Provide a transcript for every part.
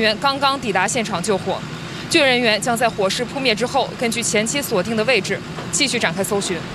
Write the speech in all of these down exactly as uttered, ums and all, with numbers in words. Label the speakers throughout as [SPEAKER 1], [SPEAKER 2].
[SPEAKER 1] 员刚刚抵达现场救火，救援人员将在火势扑灭之后，根据前期锁定的位置继续展开搜寻。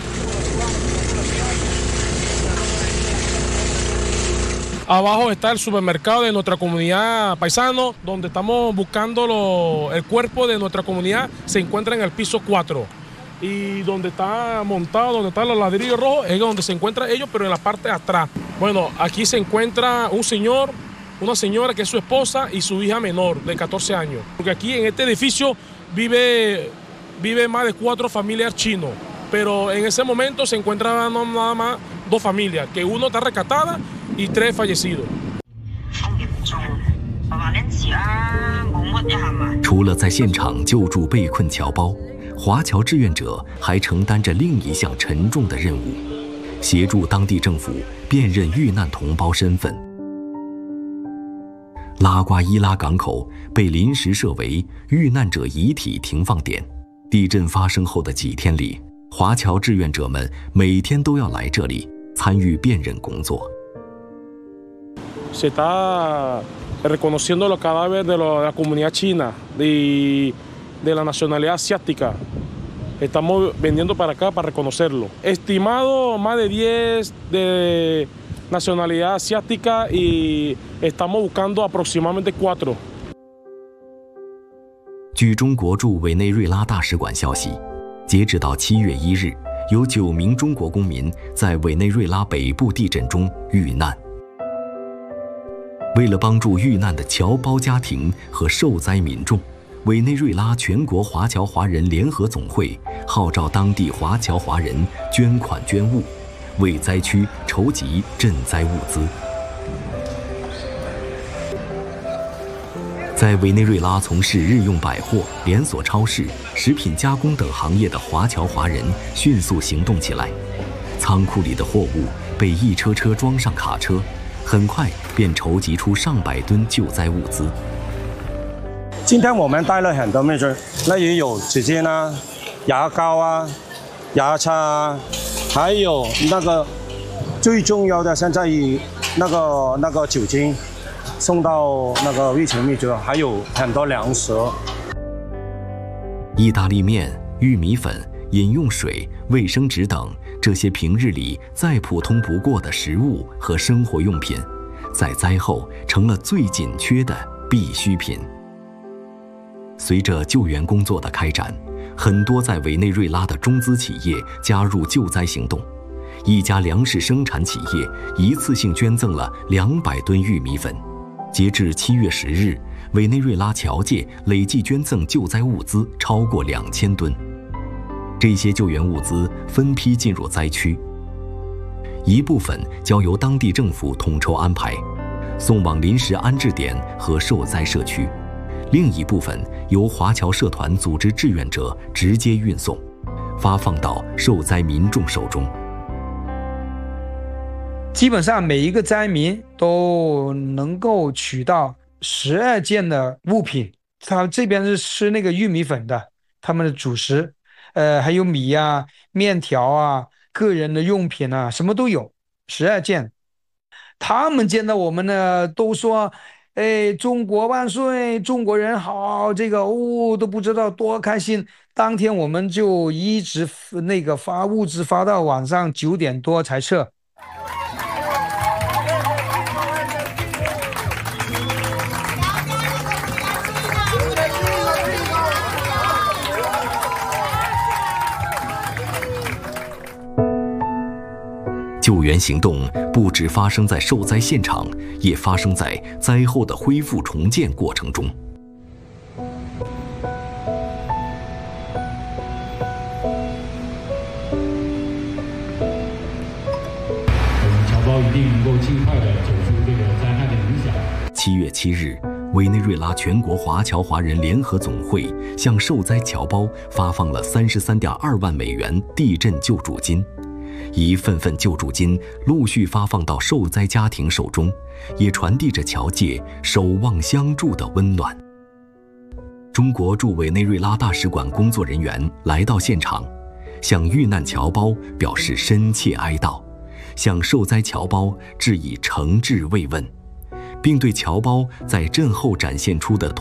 [SPEAKER 2] Abajo está el supermercado de nuestra comunidad paisano, donde estamos buscando lo, el cuerpo de nuestra comunidad, se encuentra en el piso cuatro. Y donde está montado, donde están los ladrillos rojos, es donde se encuentran ellos, pero en la parte de atrás. Bueno, aquí se encuentra un señor, una señora que es su esposa y su hija menor de catorce años. Porque aquí en este edificio vive, vive más de cuatro familias chinos, pero en ese momento se encuentran nada más dos familias, que uno está rescatada y tres fallecidos.
[SPEAKER 3] 除了在现场救助被困侨胞，华侨志愿者还承担着另一项沉重的任务，协助当地政府辨认遇难同胞身份。拉瓜伊拉港口被临时设为遇难者遗体停放点。地震发生后的几天里，华侨志愿者们每天都要来这里参与辨认工作。
[SPEAKER 2] Se está reconociendo los cadáveres de, lo, de la comunidad china y de la nacionalidad asiática. Estamos vendiendo para acá para reconocerlo. Estimado más de diez de nacionalidad asiática y estamos buscando aproximadamente cuatro.
[SPEAKER 3] 据中国驻委内瑞拉大使馆消息，截止到七月一日，有九名中国公民在委内瑞拉北部地震中遇难。 为了帮助遇难的侨胞家庭和受灾民众，委内瑞拉全国华侨华人联合总会号召当地华侨华人捐款捐物，为灾区筹集赈灾物资。在委内瑞拉从事日用百货、连锁超市、食品加工等行业的华侨华人迅速行动起来，仓库里的货物被一车车装上卡车。 很快便筹集出上百吨救灾物资。
[SPEAKER 4] 今天我们带了很多面具，例如有纸巾啊、牙膏啊、牙刷啊，还有那个最重要的，现在以那个那个酒精送到那个疫情灭绝，还有很多粮食。
[SPEAKER 3] 意大利面、玉米粉、饮用水、卫生纸等。 这些平日里再普通不过的食物和生活用品，在灾后成了最紧缺的必需品。随着救援工作的开展，很多在委内瑞拉的中资企业加入救灾行动。一家粮食生产企业一次性捐赠了两百吨玉米粉。截至七月十日，委内瑞拉侨界累计捐赠救灾物资超过两千吨。 这些救援物资分批进入灾区，一部分交由当地政府统筹安排，送往临时安置点和受灾社区；另一部分由华侨社团组织志愿者直接运送，发放到受灾民众手中。
[SPEAKER 5] 基本上每一个灾民都能够取到十二件的物品。他这边是吃那个玉米粉的，他们的主食。 呃，还有米啊、面条啊、个人的用品啊，什么都有，十二件。他们见到我们呢，都说：“哎，中国万岁，中国人好！”这个哦，都不知道多开心。当天我们就一直那个发物资发到晚上九点多才撤。
[SPEAKER 3] 救援行动不只发生在受灾现场，也发生在灾后的恢复重建过程中。
[SPEAKER 6] 我们侨胞一定能够尽快的走出这个灾害的影响。
[SPEAKER 3] 七月七日，委内瑞拉全国华侨华人联合总会向受灾侨胞发放了三十三点二万美元地震救助金。 一份份救助金陆续发放到受灾家庭手中，也传递着侨界守望相助的温暖。中国驻委内瑞拉大使馆工作人员来到现场，向遇难侨胞表示深切哀悼，向受灾侨胞致以诚挚慰问，并对侨胞在震后展现出的